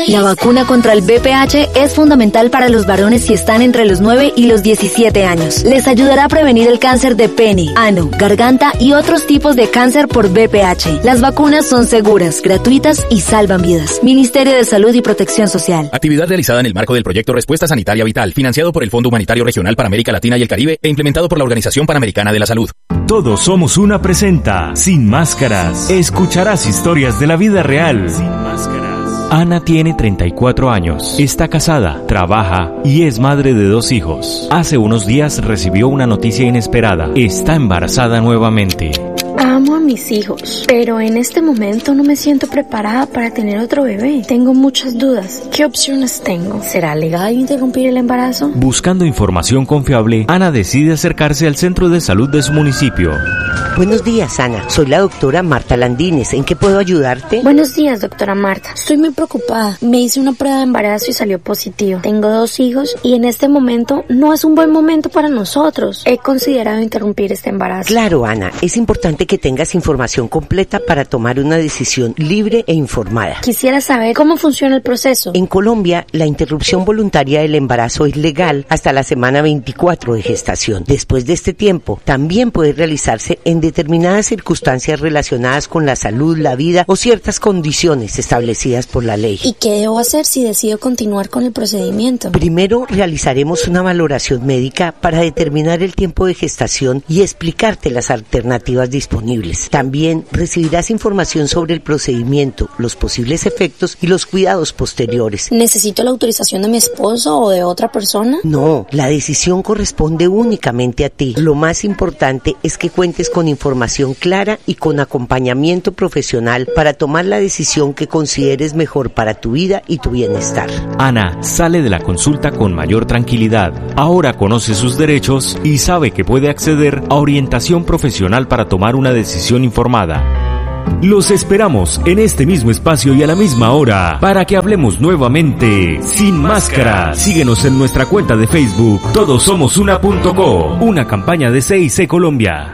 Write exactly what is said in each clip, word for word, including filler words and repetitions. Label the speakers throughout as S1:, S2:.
S1: La vacuna contra el V P H es fundamental para los varones si están entre los nueve y los diecisiete años. Les ayudará a prevenir el cáncer de pene, ano, garganta y otros tipos de cáncer por V P H. Las vacunas son seguras, gratuitas y salvan vidas. Ministerio de Salud y Protección Social.
S2: Actividad realizada en el marco del proyecto Respuesta Sanitaria Vital, financiado por el Fondo Humanitario Regional para América Latina y el Caribe e implementado por la Organización Panamericana de la Salud.
S3: Todos somos una presenta, Sin Máscaras. Escucharás historias de la vida real. Sin Máscaras. Ana tiene treinta y cuatro años, está casada, trabaja y es madre de dos hijos. Hace unos días recibió una noticia inesperada. Está embarazada nuevamente.
S4: Amo a mis hijos, pero en este momento no me siento preparada para tener otro bebé. Tengo muchas dudas. ¿Qué opciones tengo? ¿Será legal interrumpir el embarazo?
S3: Buscando información confiable, Ana decide acercarse al centro de salud de su municipio.
S5: Buenos días, Ana. Soy la doctora Marta Landines. ¿En qué puedo ayudarte?
S4: Buenos días, doctora Marta. Estoy muy preocupada. Me hice una prueba de embarazo y salió positivo. Tengo dos hijos y en este momento no es un buen momento para nosotros. He considerado interrumpir este embarazo.
S5: Claro, Ana. Es importante que tengas información completa para tomar una decisión libre e informada.
S4: Quisiera saber cómo funciona el proceso.
S5: En Colombia, la interrupción voluntaria del embarazo es legal hasta la semana veinticuatro de gestación. Después de este tiempo, también puede realizarse en determinadas circunstancias relacionadas con la salud, la vida o ciertas condiciones establecidas por la ley.
S4: ¿Y qué debo hacer si decido continuar con el procedimiento?
S5: Primero realizaremos una valoración médica para determinar el tiempo de gestación y explicarte las alternativas disponibles. También recibirás información sobre el procedimiento, los posibles efectos y los cuidados posteriores.
S4: ¿Necesito la autorización de mi esposo o de otra persona?
S5: No, la decisión corresponde únicamente a ti. Lo más importante es que cuentes con información clara y con acompañamiento profesional para tomar la decisión que consideres mejor para tu vida y tu bienestar.
S3: Ana sale de la consulta con mayor tranquilidad. Ahora conoce sus derechos y sabe que puede acceder a orientación profesional para tomar una decisión informada. Los esperamos en este mismo espacio y a la misma hora para que hablemos nuevamente Sin Máscaras. Síguenos en nuestra cuenta de Facebook Todos Somos Una punto co, una campaña de C I C Colombia.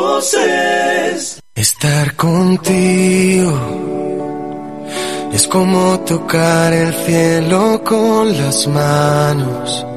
S6: Voces. Estar contigo es como tocar el cielo con las manos.